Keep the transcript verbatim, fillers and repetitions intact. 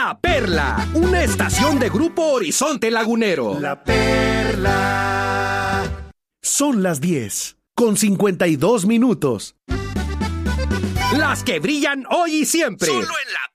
La Perla, una estación de Grupo Horizonte Lagunero. La Perla. Son las diez, con cincuenta y dos minutos. Las que brillan hoy y siempre. Solo en La